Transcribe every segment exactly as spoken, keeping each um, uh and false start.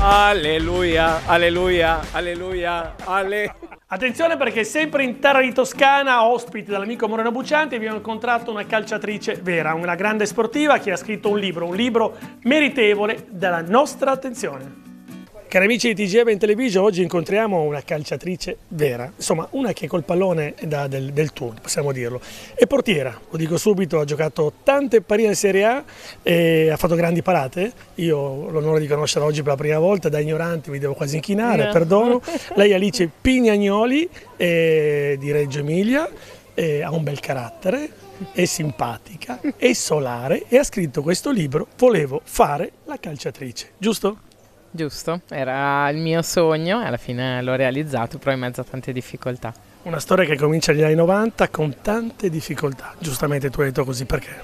Alleluia, alleluia, alleluia, alle... Attenzione perché sempre in terra di Toscana, ospiti dall'amico Moreno Buccianti, abbiamo incontrato una calciatrice vera, una grande sportiva che ha scritto un libro, un libro meritevole della nostra attenzione. Cari amici di T G M in Television, oggi incontriamo una calciatrice vera, insomma una che col pallone da, del, del tour, possiamo dirlo. È portiera, lo dico subito, ha giocato tante partite in Serie A e ha fatto grandi parate. Io ho l'onore di conoscerla oggi per la prima volta, da ignorante mi devo quasi inchinare, no. Perdono. Lei è Alice Pignagnoli eh, di Reggio Emilia, eh, ha un bel carattere, è simpatica, è solare e ha scritto questo libro Volevo fare la calciatrice, giusto? Giusto, era il mio sogno e alla fine l'ho realizzato, però in mezzo a tante difficoltà. Una storia che comincia negli anni novanta con tante difficoltà, giustamente tu hai detto così, perché?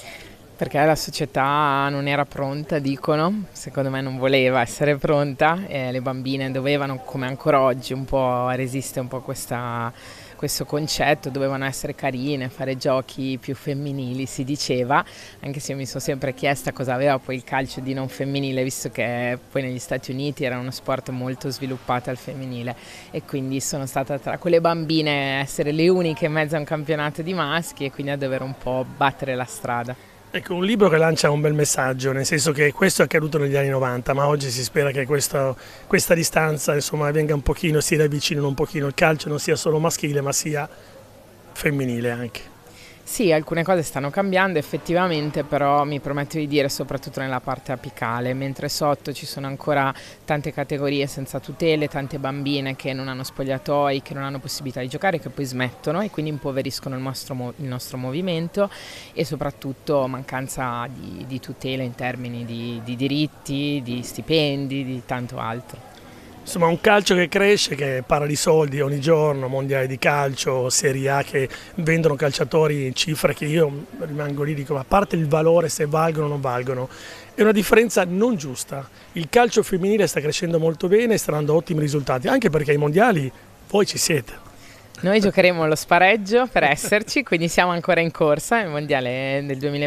Perché la società non era pronta, dicono, secondo me non voleva essere pronta e le bambine dovevano, come ancora oggi, un po' resistere un po' questa, questo concetto, dovevano essere carine, fare giochi più femminili, si diceva, anche se io mi sono sempre chiesta cosa aveva poi il calcio di non femminile, visto che poi negli Stati Uniti era uno sport molto sviluppato al femminile e quindi sono stata tra quelle bambine a essere le uniche in mezzo a un campionato di maschi e quindi a dover un po' battere la strada. Ecco, un libro che lancia un bel messaggio, nel senso che questo è accaduto negli anni novanta, ma oggi si spera che questo, questa distanza insomma, venga un pochino, si ravvicinino un pochino, il calcio non sia solo maschile ma sia femminile anche. Sì, alcune cose stanno cambiando effettivamente, però mi permetto di dire soprattutto nella parte apicale, mentre sotto ci sono ancora tante categorie senza tutele, tante bambine che non hanno spogliatoi, che non hanno possibilità di giocare, che poi smettono e quindi impoveriscono il nostro, il nostro movimento e soprattutto mancanza di, di tutele in termini di, di diritti, di stipendi, di tanto altro. Insomma un calcio che cresce, che parla di soldi ogni giorno, mondiali di calcio, Serie A che vendono calciatori in cifre che io rimango lì, dico, ma a parte il valore se valgono o non valgono, è una differenza non giusta. Il calcio femminile sta crescendo molto bene e sta dando ottimi risultati, anche perché ai mondiali voi ci siete. Noi giocheremo lo spareggio per esserci, quindi siamo ancora in corsa, il mondiale del duemilaventi.